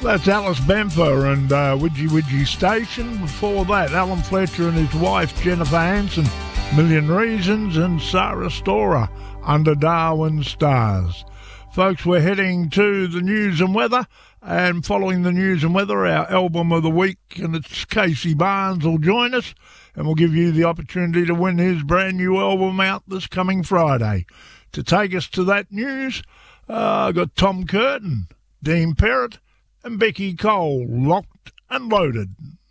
That's Alice Bamfer and Widgie Widgie Station. Before that, Alan Fletcher and his wife Jennifer Hansen, Million Reasons, and Sarah Storer, Under Darwin's Stars. Folks, we're heading to the news and weather, and following the news and weather, our album of the week, and it's Casey Barnes will join us, and we'll give you the opportunity to win his brand new album out this coming Friday. To take us to that news, I've got Tom Curtin, Dean Perrott, and Becky Cole, Locked and Loaded.